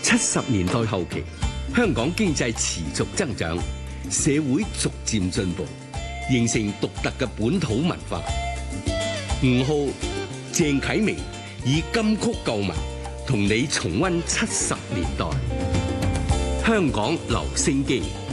70年代後期，香港經濟持續增長，社會逐漸進步，形成獨特嘅本土文化。吳浩、鄭啟明以金曲舊聞同你重溫70年代香港留聲機。